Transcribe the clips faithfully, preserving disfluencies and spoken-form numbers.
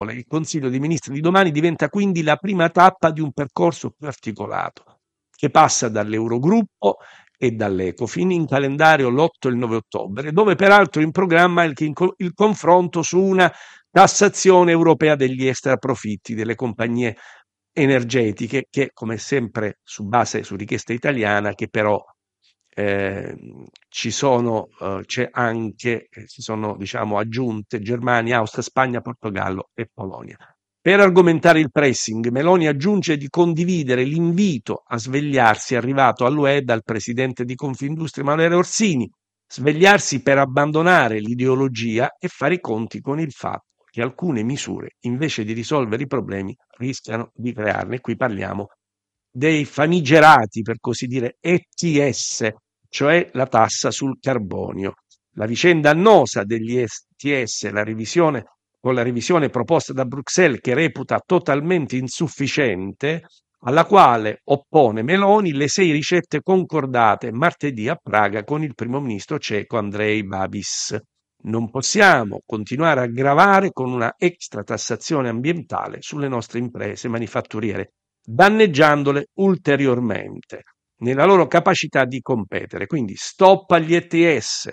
agricola. Il Consiglio dei Ministri di domani diventa quindi la prima tappa di un percorso più articolato, che passa dall'Eurogruppo e dall'Ecofin, in calendario l'otto e il nove ottobre, dove peraltro in programma è il, il confronto su una tassazione europea degli extraprofitti delle compagnie energetiche, che come sempre su base, su richiesta italiana, che però eh, ci sono, eh, c'è anche, eh, si sono diciamo aggiunte Germania, Austria, Spagna, Portogallo e Polonia. Per argomentare il pressing, Meloni aggiunge di condividere l'invito a svegliarsi arrivato all'U E dal presidente di Confindustria Emanuele Orsini, svegliarsi per abbandonare l'ideologia e fare i conti con il fatto che alcune misure, invece di risolvere i problemi, rischiano di crearne. Qui parliamo dei famigerati, per così dire, E T S, cioè la tassa sul carbonio. La vicenda annosa degli E T S, la revisione con la revisione proposta da Bruxelles, che reputa totalmente insufficiente, alla quale oppone Meloni le sei ricette concordate martedì a Praga con il primo ministro ceco Andrej Babis. Non possiamo continuare a gravare con una extra tassazione ambientale sulle nostre imprese manifatturiere, danneggiandole ulteriormente nella loro capacità di competere. Quindi stop agli E T S,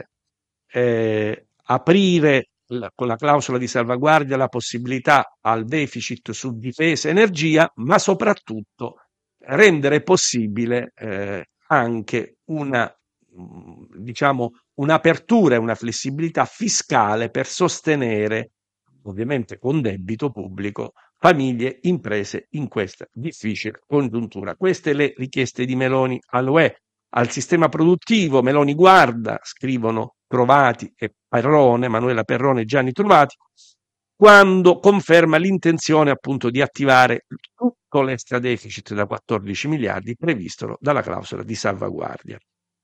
eh, aprire la, con la clausola di salvaguardia la possibilità al deficit su difesa e energia, ma soprattutto rendere possibile eh, anche una diciamo un'apertura e una flessibilità fiscale per sostenere, ovviamente con debito pubblico, famiglie, imprese in questa difficile congiuntura. Queste le richieste di Meloni all'U E. Al sistema produttivo Meloni guarda, scrivono Trovati e Perrone, Manuela Perrone e Gianni Trovati, quando conferma l'intenzione appunto di attivare tutto l'extra deficit da quattordici miliardi previsto dalla clausola di salvaguardia.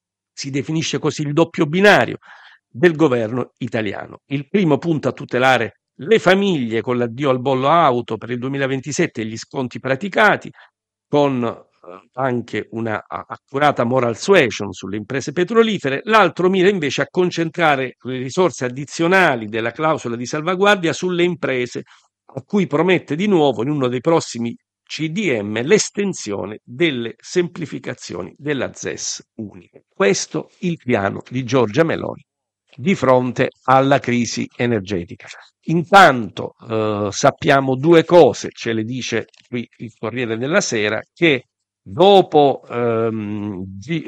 Si definisce così il doppio binario del governo italiano. Il primo punta a tutelare le famiglie con l'addio al bollo auto per il duemilaventisette e gli sconti praticati, con eh, anche una accurata moral suasion sulle imprese petrolifere. L'altro mira invece a concentrare le risorse addizionali della clausola di salvaguardia sulle imprese, a cui promette di nuovo in uno dei prossimi C D M l'estensione delle semplificazioni della Z E S unica. Questo il piano di Giorgia Meloni di fronte alla crisi energetica. Intanto eh, sappiamo due cose, ce le dice qui il Corriere della Sera, che dopo ehm,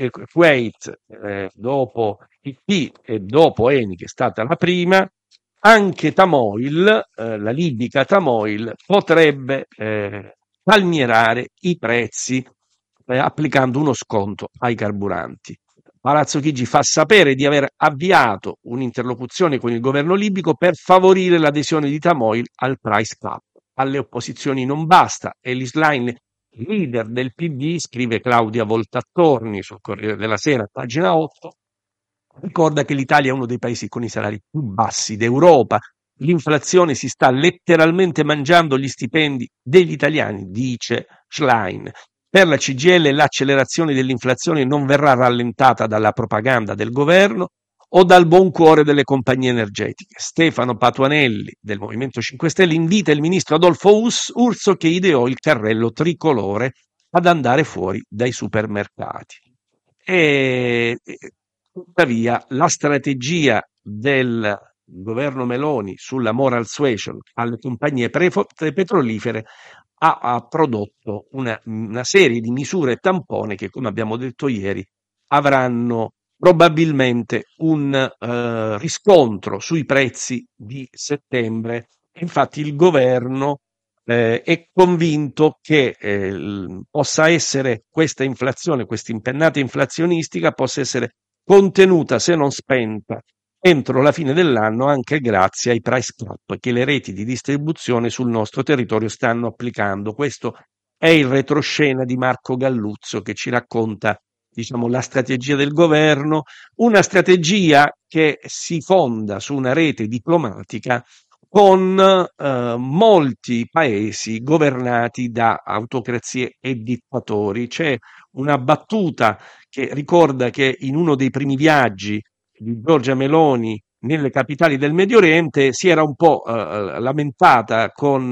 Kuwait, eh, dopo I P e dopo Eni, che è stata la prima, anche Tamoil, eh, la libica Tamoil, potrebbe eh, calmierare i prezzi eh, applicando uno sconto ai carburanti. Palazzo Chigi fa sapere di aver avviato un'interlocuzione con il governo libico per favorire l'adesione di Tamoil al price cap. Alle opposizioni non basta. Ellis Line, leader del P D, scrive Claudia Voltattorni sul Corriere della Sera, pagina otto, ricorda che l'Italia è uno dei paesi con i salari più bassi d'Europa. L'inflazione si sta letteralmente mangiando gli stipendi degli italiani, dice Schlein. Per la C G I L l'accelerazione dell'inflazione non verrà rallentata dalla propaganda del governo o dal buon cuore delle compagnie energetiche. Stefano Patuanelli del Movimento cinque Stelle invita il ministro Adolfo Urso, che ideò il carrello tricolore, ad andare fuori dai supermercati. E tuttavia la strategia del governo Meloni sulla moral suasion alle compagnie petrolifere ha, ha prodotto una, una serie di misure tampone che, come abbiamo detto ieri, avranno probabilmente un eh, riscontro sui prezzi di settembre. Infatti il governo eh, è convinto che eh, possa essere questa inflazione, questa impennata inflazionistica possa essere contenuta, se non spenta, entro la fine dell'anno, anche grazie ai price cap che le reti di distribuzione sul nostro territorio stanno applicando. Questo è il retroscena di Marco Galluzzo, che ci racconta, diciamo, la strategia del governo, una strategia che si fonda su una rete diplomatica con eh, molti paesi governati da autocrazie e dittatori. C'è una battuta che ricorda che in uno dei primi viaggi di Giorgia Meloni nelle capitali del Medio Oriente si era un po' eh, lamentata con